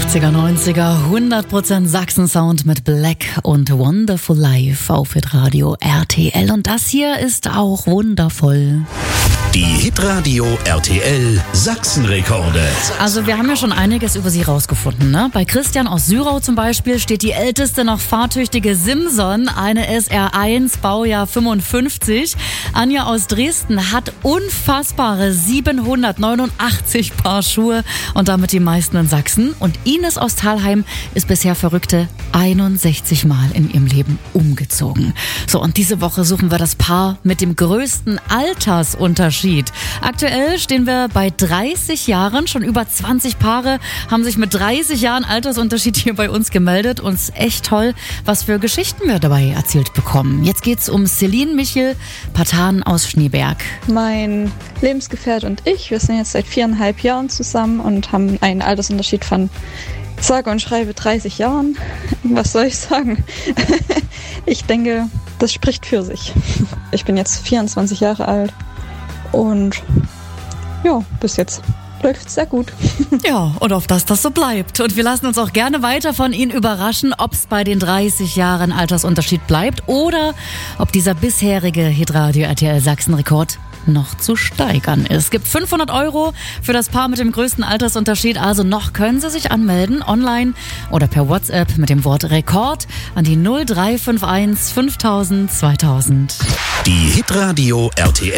80er, 90er, 100% Sachsen-Sound mit Black und Wonderful Life auf Hitradio RTL. Und das hier ist auch wundervoll. Die Hitradio RTL Sachsenrekorde. Also wir haben ja schon einiges über sie rausgefunden, ne? Bei Christian aus Syrau zum Beispiel steht die älteste noch fahrtüchtige Simson, eine SR1, Baujahr 55. Anja aus Dresden hat unfassbare 789 Paar Schuhe und damit die meisten in Sachsen. Und Ines aus Thalheim ist bisher verrückte 61 Mal in ihrem Leben umgezogen. So, und diese Woche suchen wir das Paar mit dem größten Altersunterschied. Aktuell stehen wir bei 30 Jahren. Schon über 20 Paare haben sich mit 30 Jahren Altersunterschied hier bei uns gemeldet. Und es ist echt toll, was für Geschichten wir dabei erzählt bekommen. Jetzt geht's um Celine Michel Patan aus Schneeberg. Mein Lebensgefährte und ich, wir sind jetzt seit 4,5 Jahren zusammen und haben einen Altersunterschied von sage und schreibe 30 Jahren. Was soll ich sagen? Ich denke, das spricht für sich. Ich bin jetzt 24 Jahre alt und ja, bis jetzt läuft es sehr gut. Ja, und auf das so bleibt. Und wir lassen uns auch gerne weiter von Ihnen überraschen, ob es bei den 30 Jahren Altersunterschied bleibt oder ob dieser bisherige Hitradio RTL Sachsen-Rekord noch zu steigern ist. Es gibt 500 € für das Paar mit dem größten Altersunterschied. Also noch können Sie sich anmelden, online oder per WhatsApp mit dem Wort Rekord an die 0351 5000 2000. Die Hitradio RTL